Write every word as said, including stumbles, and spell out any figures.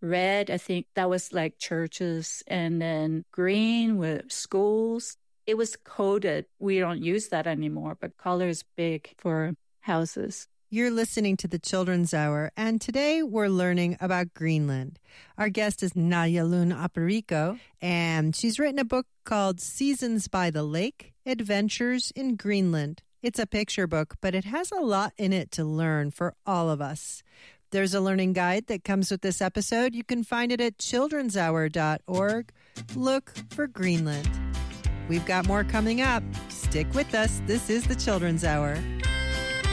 Red, I think that was like churches. And then green with schools. It was coded. We don't use that anymore, but color is big for houses. You're listening to the Children's Hour, and today we're learning about Greenland. Our guest is Nayalun Aparico, and she's written a book called Seasons by the Lake, Adventures in Greenland. It's a picture book, but it has a lot in it to learn for all of us. There's a learning guide that comes with this episode. You can find it at children's hour dot org. Look for Greenland. We've got more coming up. Stick with us. This is the Children's Hour.